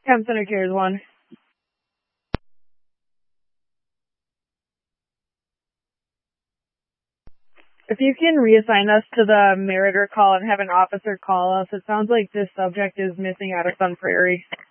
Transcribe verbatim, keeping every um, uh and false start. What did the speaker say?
Camp Center Cares one. If you can reassign us to the Meritor call and have an officer call us, it sounds like this subject is missing out of Sun Prairie.